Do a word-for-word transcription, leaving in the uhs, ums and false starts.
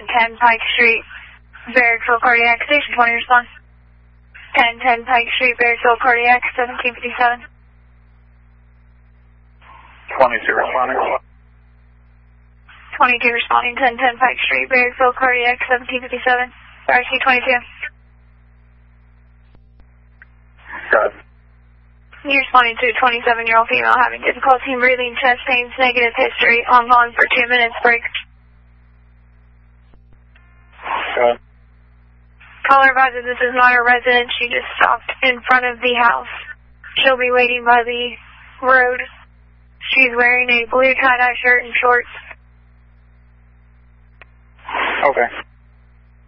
ten ten Pike Street, Barracksville Cardiac, Station twenty, respond. ten ten Pike Street, Barracksville Cardiac, seventeen fifty-seven. twenty-two responding. twenty-two responding, ten ten Pike Street, Barracksville Cardiac, seventeen fifty-seven. R C twenty-two. Got it. You're responding to a twenty-seven-year-old female having difficulty breathing, chest pains, negative history, on hold for two minutes, break. Got it. Caller advises this is not her residence. She just stopped in front of the house. She'll be waiting by the road. She's wearing a blue tie-dye shirt and shorts. Okay.